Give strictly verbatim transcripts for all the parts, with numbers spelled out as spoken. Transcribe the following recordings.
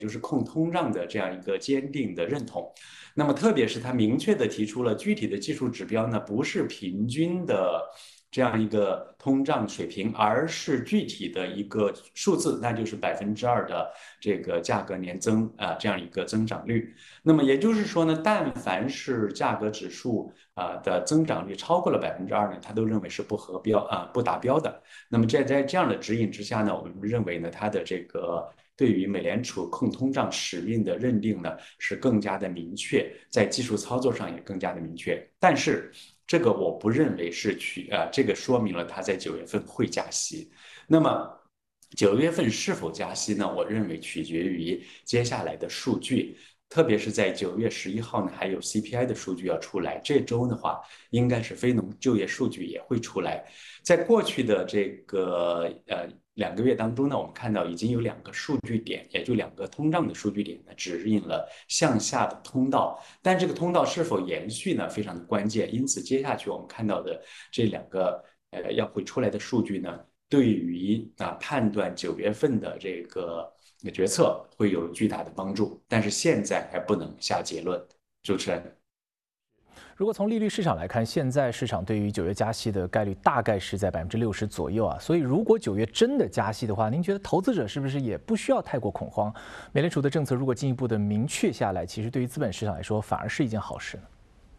就是控通胀的这样一个坚定的认同。那么特别是他明确的提出了具体的技术指标呢，不是平均的这样一个通胀水平，而是具体的一个数字，那就是百分之二的这个价格年增啊、呃、这样一个增长率。那么也就是说呢，但凡是价格指数啊、呃、的增长率超过了百分之二呢，他都认为是不合标啊、呃、不达标的。那么在在这样的指引之下呢，我们认为呢，它的这个对于美联储控通胀使命的认定呢是更加的明确，在技术操作上也更加的明确。但是这个我不认为是取啊、呃，这个说明了它在九月份会加息。那么九月份是否加息呢？我认为取决于接下来的数据。特别是在九月十一号呢，还有 C P I 的数据要出来。这周的话，应该是非农就业数据也会出来。在过去的这个呃两个月当中呢，我们看到已经有两个数据点，也就两个通胀的数据点呢，指引了向下的通道。但这个通道是否延续呢，非常的关键。因此，接下去我们看到的这两个呃要会出来的数据呢，对于啊判断九月份的这个决策会有巨大的帮助。但是现在还不能下结论。主持人。 如果从利率市场来看，现在市场对于九月加息的概率大概是在百分之六十左右啊。所以，如果九月真的加息的话，您觉得投资者是不是也不需要太过恐慌？美联储的政策如果进一步的明确下来，其实对于资本市场来说反而是一件好事呢？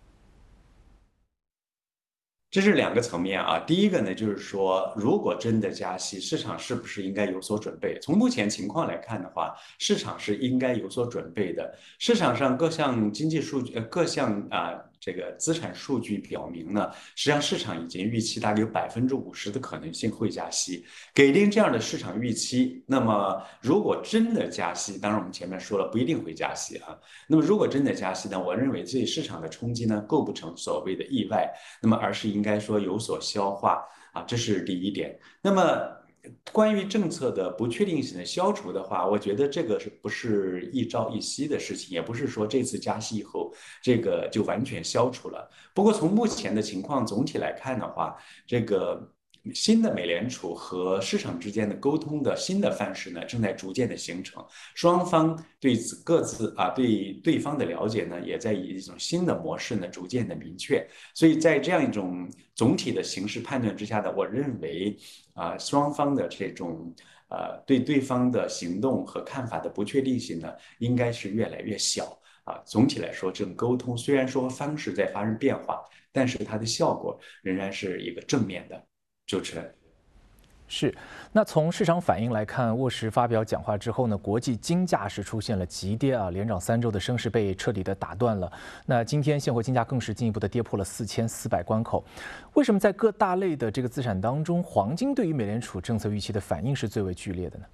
这是两个层面啊。第一个呢，就是说，如果真的加息，市场是不是应该有所准备？从目前情况来看的话，市场是应该有所准备的。市场上各项经济数据，呃，各项啊、这个资产数据表明呢，实际上市场已经预期大概有百分之五十的可能性会加息。给定这样的市场预期，那么如果真的加息，当然我们前面说了不一定会加息啊。那么如果真的加息呢，我认为对市场的冲击呢，构不成所谓的意外。那么而是应该说有所消化啊，这是第一点。那么关于政策的不确定性的消除的话，我觉得这个是不是一朝一夕的事情，也不是说这次加息以后这个就完全消除了。不过从目前的情况总体来看的话，这个新的美联储和市场之间的沟通的新的范式呢，正在逐渐的形成。双方对各自啊对对方的了解呢，也在以一种新的模式呢逐渐的明确。所以在这样一种总体的形势判断之下呢，我认为啊双方的这种呃对对方的行动和看法的不确定性呢，应该是越来越小。啊，总体来说，这种沟通虽然说方式在发生变化，但是它的效果仍然是一个正面的。主持人。 是，那从市场反应来看，沃什发表讲话之后呢，国际金价是出现了急跌啊，连涨三周的升势被彻底的打断了。那今天现货金价更是进一步的跌破了四千四百关口。为什么在各大类的这个资产当中，黄金对于美联储政策预期的反应是最为剧烈的呢？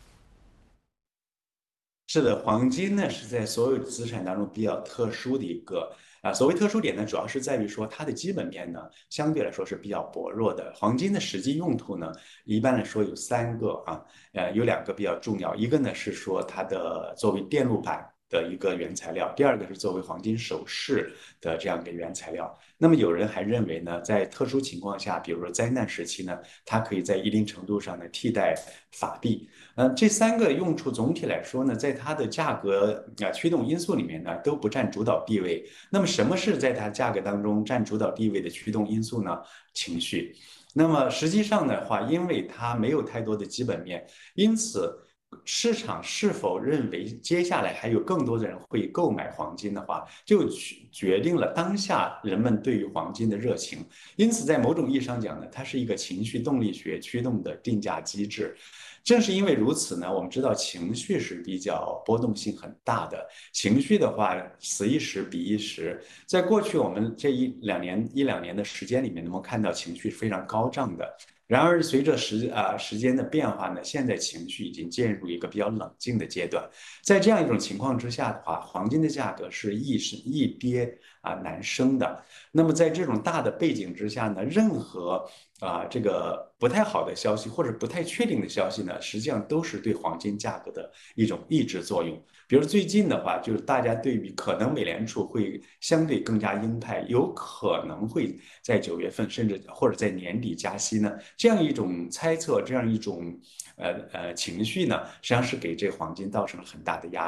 是的，黄金呢是在所有资产当中比较特殊的一个啊。所谓特殊点呢，主要是在于说它的基本面呢相对来说是比较薄弱的。黄金的实际用途呢，一般来说有三个啊，呃，有两个比较重要，一个呢是说它的作为电路板的一个原材料，第二个是作为黄金首饰的这样一个原材料。那么有人还认为呢，在特殊情况下，比如说灾难时期呢，它可以在一定程度上呢替代法币。呃，这三个用处总体来说呢，在它的价格啊驱动因素里面呢，都不占主导地位。那么，什么是在它价格当中占主导地位的驱动因素呢？情绪。那么实际上的话，因为它没有太多的基本面，因此市场是否认为接下来还有更多的人会购买黄金的话，就决定了当下人们对于黄金的热情。因此，在某种意义上讲呢，它是一个情绪动力学驱动的定价机制。正是因为如此呢，我们知道情绪是比较波动性很大的。情绪的话，此一时彼一时。在过去我们这一两年一两年的时间里面，能够看到情绪是非常高涨的。然而，随着时啊、呃、时间的变化呢，现在情绪已经进入一个比较冷静的阶段。在这样一种情况之下的话，黄金的价格是易是易跌啊、呃、难升的。那么在这种大的背景之下呢，任何啊、这个不太好的消息或者不太确定的消息呢，实际上都是对黄金价格的一种抑制作用。比如最近的话，就是大家对于可能美联储会相对更加鹰派，有可能会在九月份甚至或者在年底加息呢，这样一种猜测，这样一种呃呃情绪呢，实际上是给这黄金造成了很大的压